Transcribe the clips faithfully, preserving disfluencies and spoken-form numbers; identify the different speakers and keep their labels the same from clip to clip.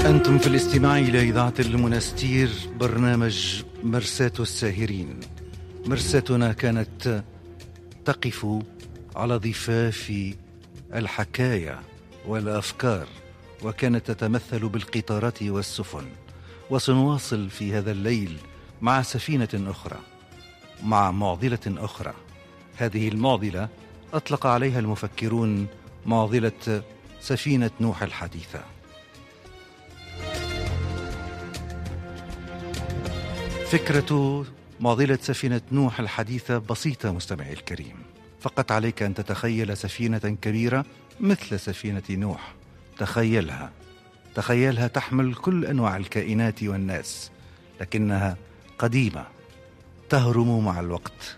Speaker 1: أنتم في الاستماع إلى إذاعة المنستير، برنامج مرساة الساهرين. مرساتنا كانت تقف على ضفاف الحكاية والأفكار، وكانت تتمثل بالقطارات والسفن. وسنواصل في هذا الليل مع سفينة أخرى، مع معضلة أخرى. هذه المعضلة أطلق عليها المفكرون معضلة سفينة نوح الحديثة. فكرة معضلة سفينة نوح الحديثة بسيطة مستمعي الكريم. فقط عليك أن تتخيل سفينة كبيرة مثل سفينة نوح. تخيلها تخيلها تحمل كل أنواع الكائنات والناس، لكنها قديمة تهرم مع الوقت،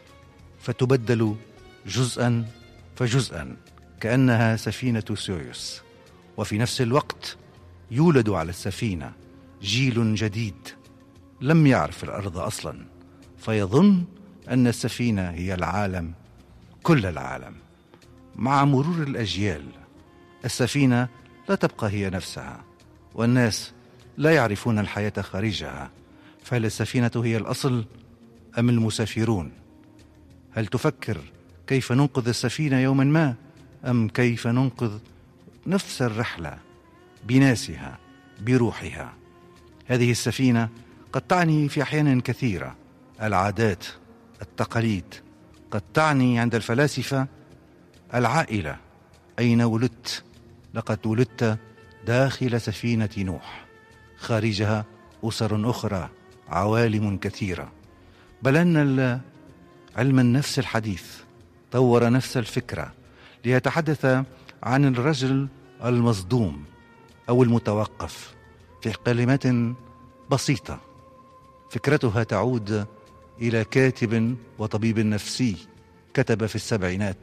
Speaker 1: فتبدل جزءا فجزءا كأنها سفينة سويوس. وفي نفس الوقت يولد على السفينة جيل جديد لم يعرف الأرض أصلا، فيظن أن السفينة هي العالم، كل العالم. مع مرور الأجيال السفينة لا تبقى هي نفسها، والناس لا يعرفون الحياة خارجها. فهل السفينة هي الأصل أم المسافرون؟ هل تفكر كيف ننقذ السفينة يوما ما، أم كيف ننقذ نفس الرحلة بناسها بروحها؟ هذه السفينة قد تعني في أحيان كثيرة العادات، التقاليد. قد تعني عند الفلاسفة العائلة. أين ولدت؟ لقد ولدت داخل سفينة نوح، خارجها أسر أخرى، عوالم كثيرة. بل أن علم النفس الحديث طور نفس الفكرة ليتحدث عن الرجل المصدوم أو المتوقف في كلمات بسيطة. فكرتها تعود إلى كاتب وطبيب نفسي كتب في السبعينات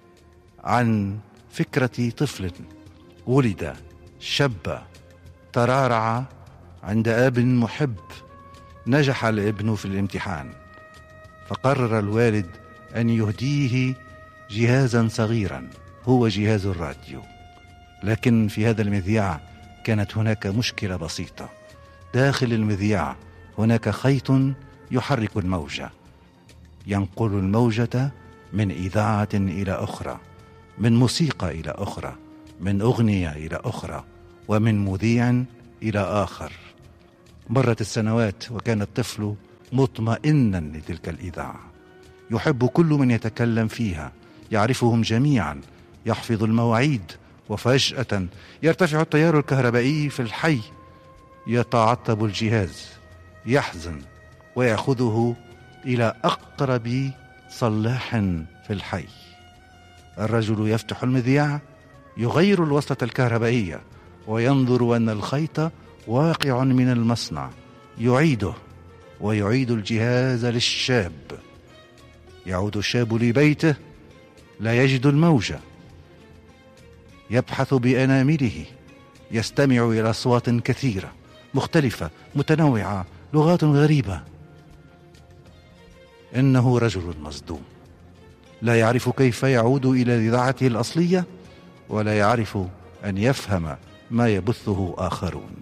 Speaker 1: عن فكرة طفل ولد شاب ترعرع عند أب محب. نجح الابن في الامتحان، فقرر الوالد أن يهديه جهازا صغيرا هو جهاز الراديو. لكن في هذا المذياع كانت هناك مشكلة بسيطة. داخل المذياع هناك خيط يحرك الموجة، ينقل الموجة من إذاعة إلى أخرى، من موسيقى إلى أخرى، من أغنية إلى أخرى، ومن مذيع إلى آخر. مرت السنوات وكان الطفل مطمئنا لتلك الإذاعة، يحب كل من يتكلم فيها، يعرفهم جميعا، يحفظ المواعيد. وفجأة يرتفع التيار الكهربائي في الحي، يتعطب الجهاز، يحزن ويأخذه إلى أقرب صلاح في الحي. الرجل يفتح المذياع، يغير الوصلة الكهربائية وينظر أن الخيط واقع من المصنع، يعيده ويعيد الجهاز للشاب. يعود الشاب لبيته، لا يجد الموجة، يبحث بأنامله، يستمع إلى أصوات كثيرة مختلفة متنوعة، لغات غريبة. إنه رجل مصدوم، لا يعرف كيف يعود إلى إذاعته الأصلية، ولا يعرف أن يفهم ما يبثه آخرون.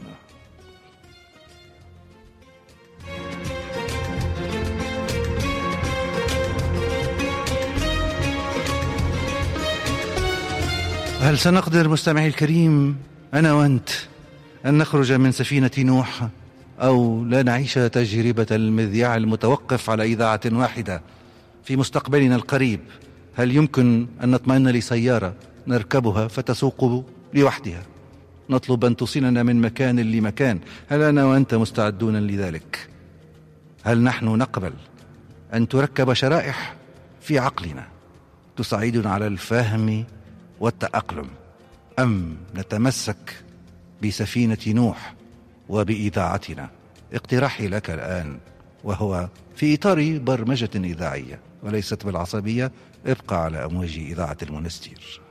Speaker 1: هل سنقدر مستمعي الكريم أنا وأنت أن نخرج من سفينة نوح، أو لا نعيش تجربة المذياع المتوقف على إذاعة واحدة في مستقبلنا القريب؟ هل يمكن أن نطمئن لسيارة نركبها فتسوق لوحدها، نطلب أن توصلنا من مكان لمكان؟ هل أنا وأنت مستعدون لذلك؟ هل نحن نقبل أن تركب شرائح في عقلنا تساعدنا على الفهم والتأقلم، أم نتمسك بسفينة نوح وبإذاعتنا؟ اقتراحي لك الآن، وهو في إطار برمجة إذاعية وليست بالعصبية. ابقى على أمواج إذاعة المنستير.